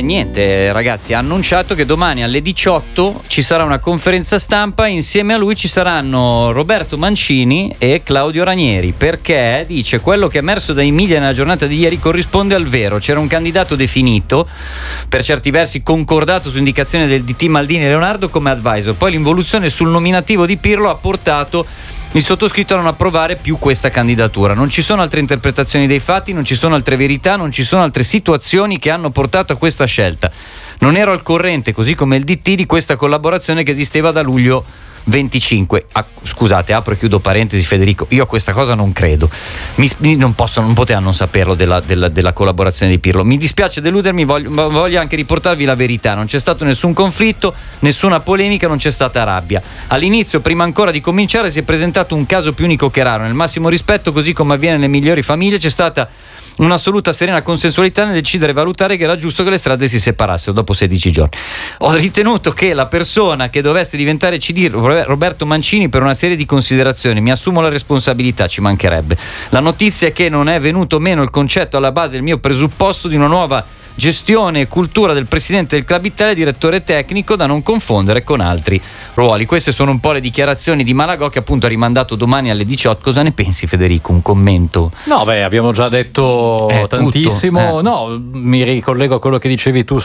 niente ragazzi, ha annunciato che domani alle 18 ci sarà una conferenza stampa, insieme a lui ci saranno Roberto Mancini e Claudio Ranieri, perché dice quello che è emerso dai media nella giornata di ieri corrisponde al vero. C'era un candidato definito, per certi versi concordato su indicazione del DT Maldini e Leonardo come advisor, poi l'involuzione sul nominativo di Pirlo ha portato il sottoscritto a non approvare più questa candidatura. Non ci sono altre interpretazioni dei fatti, non ci sono altre verità, non ci sono altre situazioni che hanno portato a questa scelta. Non ero al corrente, così come il DT, di questa collaborazione che esisteva da luglio 25. Scusate, apro e chiudo parentesi, Federico, io a questa cosa non credo. Non poteva non saperlo della collaborazione di Pirlo. Mi dispiace deludermi, voglio anche riportarvi la verità. Non c'è stato nessun conflitto, nessuna polemica, non c'è stata rabbia. All'inizio, prima ancora di cominciare, si è presentato un caso più unico che raro. Nel massimo rispetto, così come avviene nelle migliori famiglie, c'è stata un'assoluta serena consensualità nel decidere e valutare che era giusto che le strade si separassero dopo 16 giorni. Ho ritenuto che la persona che dovesse diventare CD, Roberto Mancini, per una serie di considerazioni, mi assumo la responsabilità, ci mancherebbe. La notizia è che non è venuto meno il concetto alla base del mio presupposto di una nuova gestione e cultura del presidente del Club Italia, direttore tecnico, da non confondere con altri ruoli. Queste sono un po' le dichiarazioni di Malagò, che appunto ha rimandato domani alle 18. Cosa ne pensi, Federico? Un commento? No, abbiamo già detto tantissimo. Tutto. No, mi ricollego a quello che dicevi tu